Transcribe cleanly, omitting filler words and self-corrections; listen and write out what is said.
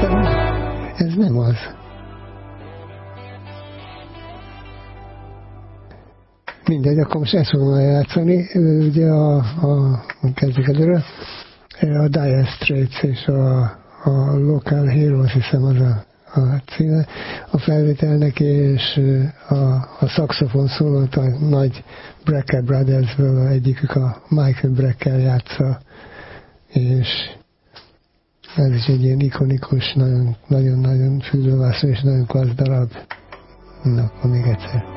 Ez nem az. Mindegy, akkor most ezt fogom eljátszani. Ugye kezdjük előre. A Dire Straits és a Local Heroes, hiszem az a címe a felvételnek, és a szaxofon szólót a nagy Brecker Brothersből egyikük, a Michael Brecker játsza, és ez is egy ilyen ikonikus, nagyon-nagyon fülővászó és nagyon klassz darab. Na, akkor még egyszer.